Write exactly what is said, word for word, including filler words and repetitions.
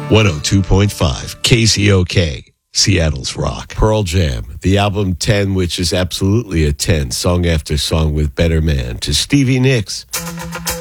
one oh two point five K C O K, Seattle's Rock. Pearl Jam, the album ten, which is absolutely a ten, song after song with Better Man, to Stevie Nicks.